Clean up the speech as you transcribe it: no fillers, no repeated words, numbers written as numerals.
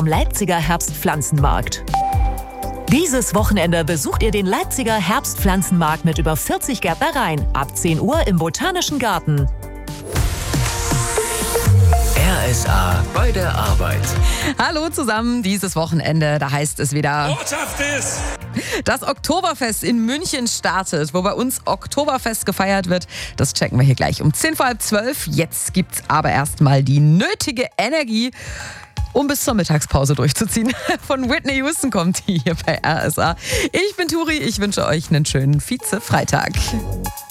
am Leipziger Herbstpflanzenmarkt. Dieses Wochenende besucht ihr den Leipziger Herbstpflanzenmarkt mit über 40 Gärtnereien. Ab 10 Uhr im Botanischen Garten. RSA bei der Arbeit. Hallo zusammen, dieses Wochenende, da heißt es wieder... Botschaft ist... Das Oktoberfest in München startet, wo bei uns Oktoberfest gefeiert wird. Das checken wir hier gleich um 11:10. Jetzt gibt's aber erstmal die nötige Energie, um bis zur Mittagspause durchzuziehen. Von Whitney Houston kommt die hier bei RSA. Ich bin Turi, ich wünsche euch einen schönen Vize-Freitag.